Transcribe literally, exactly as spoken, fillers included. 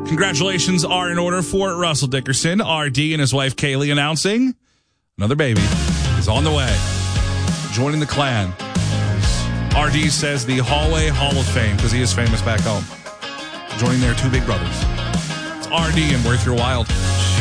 Congratulations are in order for Russell Dickerson. R D and his wife Kaylee announcing another baby is on the way. Joining the clan. R D says the Hallway Hall of Fame because he is famous back home. Joining their two big brothers. It's R D and Worth Your Wild.